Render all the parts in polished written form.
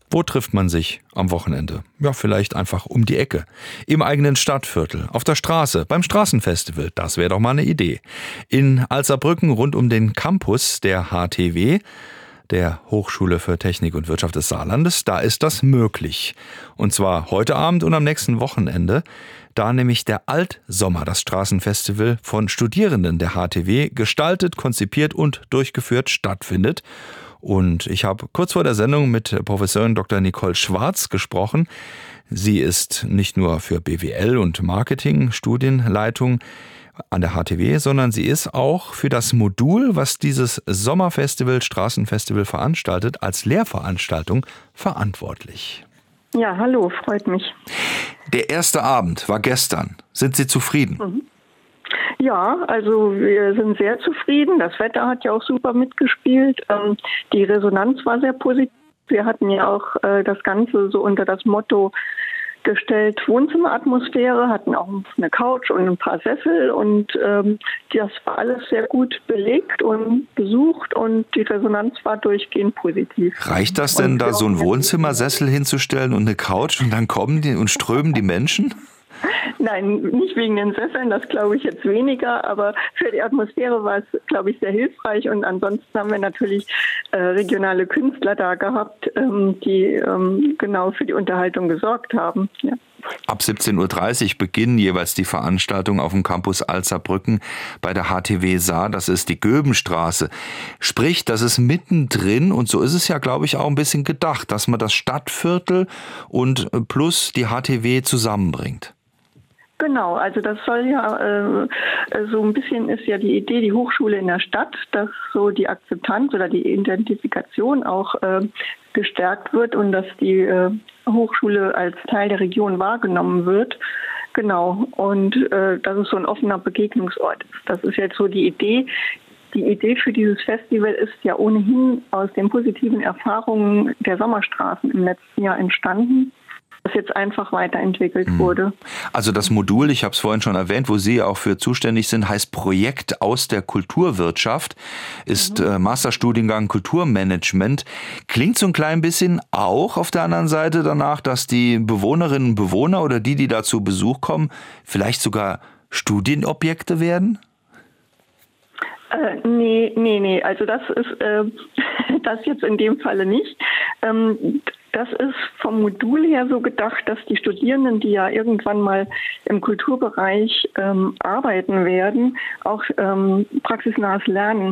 Wo trifft man sich am Wochenende? Ja, vielleicht einfach um die Ecke. Im eigenen Stadtviertel, auf der Straße, beim Straßenfestival. Das wäre doch mal eine Idee. In Alserbrücken rund um den Campus der HTW, der Hochschule für Technik und Wirtschaft des Saarlandes, da ist das möglich. Und zwar heute Abend und am nächsten Wochenende, da nämlich der Altsommer, das Straßenfestival von Studierenden der HTW, gestaltet, konzipiert und durchgeführt stattfindet. Und ich habe kurz vor der Sendung mit Professorin Dr. Nicole Schwarz gesprochen. Sie ist nicht nur für BWL und Marketing Studienleitung an der HTW, sondern sie ist auch für das Modul, was dieses Sommerfestival, Straßenfestival veranstaltet, als Lehrveranstaltung verantwortlich. Ja, hallo, freut mich. Der erste Abend war gestern. Sind Sie zufrieden? Ja, also wir sind sehr zufrieden. Das Wetter hat ja auch super mitgespielt. Die Resonanz war sehr positiv. Wir hatten ja auch das Ganze so unter das Motto gestellt, Wohnzimmeratmosphäre, hatten auch eine Couch und ein paar Sessel und das war alles sehr gut belegt und besucht und die Resonanz war durchgehend positiv. Reicht das denn, da so einen Wohnzimmersessel hinzustellen und eine Couch und dann kommen die und strömen die Menschen? Nein, nicht wegen den Sesseln, das glaube ich jetzt weniger, aber für die Atmosphäre war es, glaube ich, sehr hilfreich und ansonsten haben wir natürlich regionale Künstler da gehabt, die genau für die Unterhaltung gesorgt haben. Ja. Ab 17.30 Uhr beginnen jeweils die Veranstaltungen auf dem Campus Alserbrücken bei der HTW Saar, das ist die Göbenstraße. Sprich, das ist mittendrin und so ist es ja, glaube ich, auch ein bisschen gedacht, dass man das Stadtviertel und plus die HTW zusammenbringt. Genau, also das soll ja so ein bisschen ist ja die Idee, die Hochschule in der Stadt, dass so die Akzeptanz oder die Identifikation auch gestärkt wird und dass die Hochschule als Teil der Region wahrgenommen wird. Genau, und dass es so ein offener Begegnungsort ist. Das ist jetzt so die Idee. Die Idee für dieses Festival ist ja ohnehin aus den positiven Erfahrungen der Sommerstraßen im letzten Jahr entstanden, das jetzt einfach weiterentwickelt wurde. Also das Modul, ich habe es vorhin schon erwähnt, wo Sie auch für zuständig sind, heißt Projekt aus der Kulturwirtschaft, ist Masterstudiengang Kulturmanagement. Klingt so ein klein bisschen auch auf der anderen Seite danach, dass die Bewohnerinnen und Bewohner oder die da zu Besuch kommen, vielleicht sogar Studienobjekte werden? Nee. Also das ist das jetzt in dem Falle nicht. Das ist vom Modul her so gedacht, dass die Studierenden, die ja irgendwann mal im Kulturbereich arbeiten werden, auch praxisnahes Lernen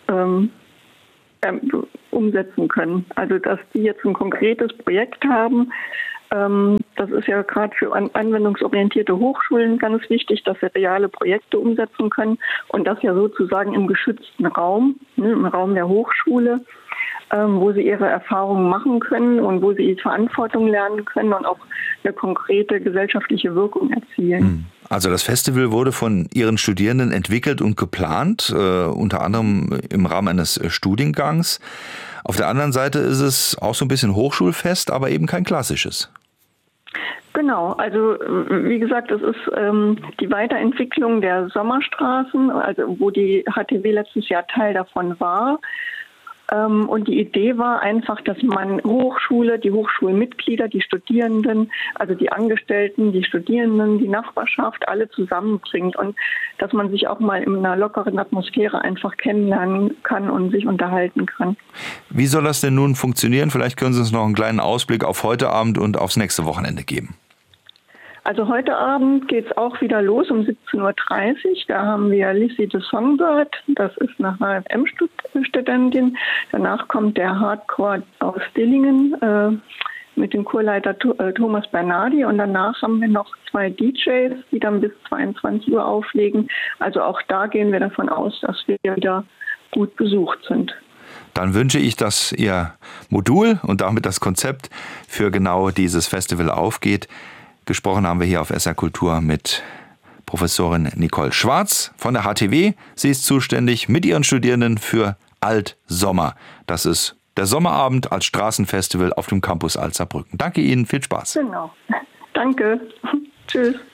umsetzen können. Also dass die jetzt ein konkretes Projekt haben. Das ist ja gerade für anwendungsorientierte Hochschulen ganz wichtig, dass sie reale Projekte umsetzen können und das ja sozusagen im geschützten Raum, im Raum der Hochschule, wo sie ihre Erfahrungen machen können und wo sie Verantwortung lernen können und auch eine konkrete gesellschaftliche Wirkung erzielen. Also das Festival wurde von Ihren Studierenden entwickelt und geplant, unter anderem im Rahmen eines Studiengangs. Auf der anderen Seite ist es auch so ein bisschen Hochschulfest, aber eben kein klassisches. Genau, also wie gesagt, es ist die Weiterentwicklung der Sommerstraßen, also wo die HTW letztes Jahr Teil davon war. Und die Idee war einfach, dass man die Hochschulmitglieder, die Studierenden, also die Angestellten, die Studierenden, die Nachbarschaft, alle zusammenbringt und dass man sich auch mal in einer lockeren Atmosphäre einfach kennenlernen kann und sich unterhalten kann. Wie soll das denn nun funktionieren? Vielleicht können Sie uns noch einen kleinen Ausblick auf heute Abend und aufs nächste Wochenende geben. Also heute Abend geht es auch wieder los um 17.30 Uhr. Da haben wir Lizzie the Songbird, das ist eine HFM-Studentin. Danach kommt der Hardcore aus Dillingen mit dem Chorleiter Thomas Bernardi. Und danach haben wir noch 2 DJs, die dann bis 22 Uhr auflegen. Also auch da gehen wir davon aus, dass wir wieder gut besucht sind. Dann wünsche ich, dass Ihr Modul und damit das Konzept für genau dieses Festival aufgeht. Gesprochen haben wir hier auf SR Kultur mit Professorin Nicole Schwarz von der HTW. Sie ist zuständig mit ihren Studierenden für Altsommer. Das ist der Sommerabend als Straßenfestival auf dem Campus Alserbrücken. Danke Ihnen, viel Spaß. Genau. Danke. Tschüss.